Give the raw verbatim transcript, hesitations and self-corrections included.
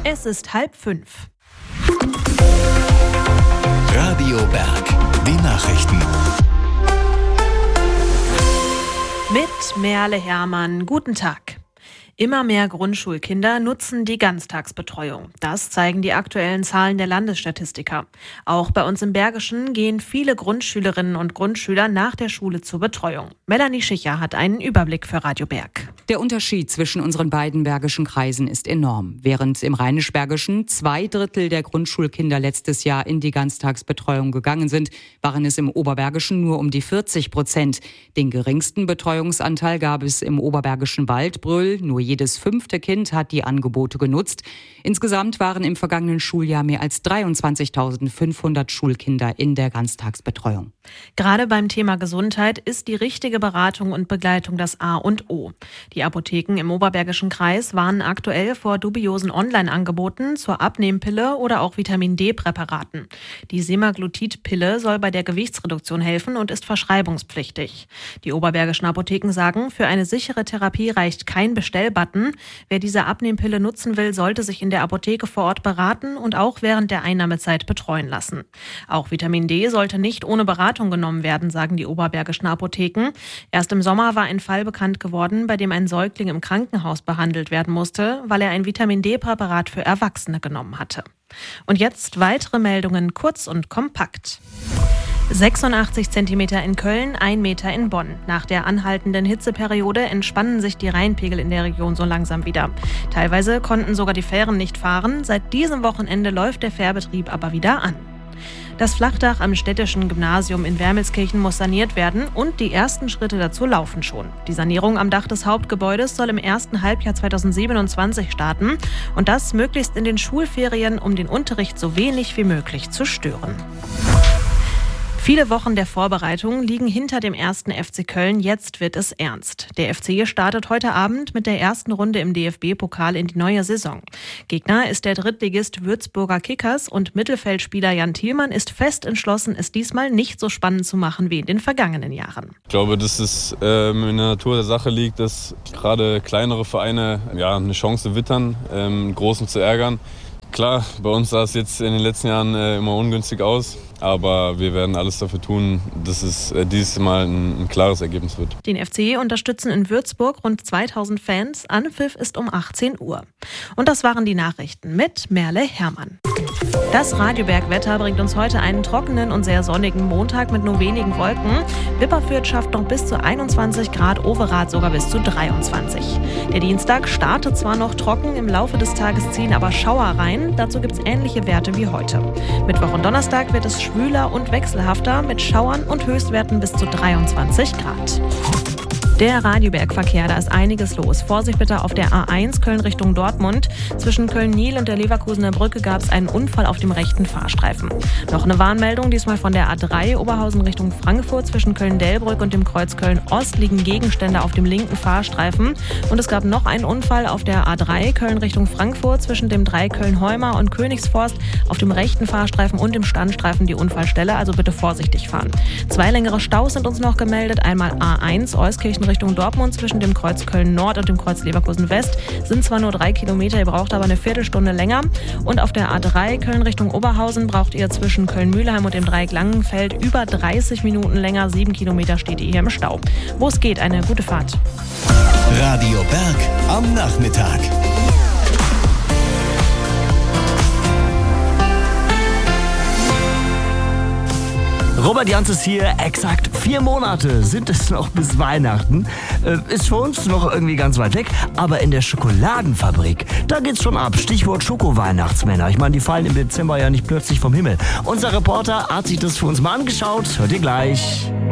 Es ist halb fünf. Radio Berg, die Nachrichten. Mit Merle Hermann. Guten Tag. Immer mehr Grundschulkinder nutzen die Ganztagsbetreuung. Das zeigen die aktuellen Zahlen der Landesstatistiker. Auch bei uns im Bergischen gehen viele Grundschülerinnen und Grundschüler nach der Schule zur Betreuung. Melanie Schicher hat einen Überblick für Radio Berg. Der Unterschied zwischen unseren beiden bergischen Kreisen ist enorm. Während im Rheinisch-Bergischen zwei Drittel der Grundschulkinder letztes Jahr in die Ganztagsbetreuung gegangen sind, waren es im Oberbergischen nur um die vierzig Prozent. Den geringsten Betreuungsanteil gab es im oberbergischen Waldbröl. Nur jedes fünfte Kind hat die Angebote genutzt. Insgesamt waren im vergangenen Schuljahr mehr als dreiundzwanzigtausendfünfhundert Schulkinder in der Ganztagsbetreuung. Gerade beim Thema Gesundheit ist die richtige Beratung und Begleitung das A und O. Die Apotheken im Oberbergischen Kreis warnen aktuell vor dubiosen Online-Angeboten zur Abnehmpille oder auch Vitamin-D-Präparaten. Die Semaglutid-Pille soll bei der Gewichtsreduktion helfen und ist verschreibungspflichtig. Die oberbergischen Apotheken sagen, für eine sichere Therapie reicht kein Bestellbutton. Wer diese Abnehmpille nutzen will, sollte sich in der Apotheke vor Ort beraten und auch während der Einnahmezeit betreuen lassen. Auch Vitamin D sollte nicht ohne Beratung genommen werden, sagen die oberbergischen Apotheken. Erst im Sommer war ein Fall bekannt geworden, bei dem ein Säugling im Krankenhaus behandelt werden musste, weil er ein Vitamin-D-Präparat für Erwachsene genommen hatte. Und jetzt weitere Meldungen kurz und kompakt. sechsundachtzig Zentimeter in Köln, ein Meter in Bonn. Nach der anhaltenden Hitzeperiode entspannen sich die Rheinpegel in der Region so langsam wieder. Teilweise konnten sogar die Fähren nicht fahren. Seit diesem Wochenende läuft der Fährbetrieb aber wieder an. Das Flachdach am städtischen Gymnasium in Wermelskirchen muss saniert werden und die ersten Schritte dazu laufen schon. Die Sanierung am Dach des Hauptgebäudes soll im ersten Halbjahr zweitausendsiebenundzwanzig starten und das möglichst in den Schulferien, um den Unterricht so wenig wie möglich zu stören. Viele Wochen der Vorbereitung liegen hinter dem ersten F C Köln. Jetzt wird es ernst. Der F C startet heute Abend mit der ersten Runde im D F B-Pokal in die neue Saison. Gegner ist der Drittligist Würzburger Kickers und Mittelfeldspieler Jan Thielmann ist fest entschlossen, es diesmal nicht so spannend zu machen wie in den vergangenen Jahren. Ich glaube, dass es ähm, in der Natur der Sache liegt, dass gerade kleinere Vereine ja, eine Chance wittern, ähm, Großen zu ärgern. Klar, bei uns sah es jetzt in den letzten Jahren äh, immer ungünstig aus, aber wir werden alles dafür tun, dass es äh, dieses Mal ein, ein klares Ergebnis wird. Den F C unterstützen in Würzburg rund zweitausend Fans. Anpfiff ist um achtzehn Uhr. Und das waren die Nachrichten mit Merle Hermann. Das Radio Berg-Wetter bringt uns heute einen trockenen und sehr sonnigen Montag mit nur wenigen Wolken. Wipperfürth schafft noch bis zu einundzwanzig Grad, Overath sogar bis zu dreiundzwanzig. Der Dienstag startet zwar noch trocken, im Laufe des Tages ziehen aber Schauer rein. Dazu gibt es ähnliche Werte wie heute. Mittwoch und Donnerstag wird es schwüler und wechselhafter mit Schauern und Höchstwerten bis zu dreiundzwanzig Grad. Der Radioberg-Verkehr, da ist einiges los. Vorsicht bitte auf der A eins Köln Richtung Dortmund. Zwischen Köln-Nil und der Leverkusener Brücke gab es einen Unfall auf dem rechten Fahrstreifen. Noch eine Warnmeldung, diesmal von der A drei Oberhausen Richtung Frankfurt. Zwischen Köln-Delbrück und dem Kreuz Köln-Ost liegen Gegenstände auf dem linken Fahrstreifen. Und es gab noch einen Unfall auf der A drei Köln Richtung Frankfurt zwischen dem drei Köln-Heuma und Königsforst auf dem rechten Fahrstreifen und dem Standstreifen die Unfallstelle. Also bitte vorsichtig fahren. Zwei längere Staus sind uns noch gemeldet. Einmal A eins Euskirchen Richtung Dortmund zwischen dem Kreuz Köln-Nord und dem Kreuz Leverkusen-West. Sind zwar nur drei Kilometer, ihr braucht aber eine Viertelstunde länger. Und auf der A drei Köln Richtung Oberhausen braucht ihr zwischen Köln-Mühlheim und dem Dreieck Langenfeld über dreißig Minuten länger. Sieben Kilometer steht ihr hier im Stau. Wo es geht, eine gute Fahrt. Radio Berg am Nachmittag. Robert Janzes hier, exakt vier Monate sind es noch bis Weihnachten. Äh, ist für uns noch irgendwie ganz weit weg, aber in der Schokoladenfabrik, da geht's schon ab. Stichwort Schoko-Weihnachtsmänner. Ich meine, die fallen im Dezember ja nicht plötzlich vom Himmel. Unser Reporter hat sich das für uns mal angeschaut. Hört ihr gleich.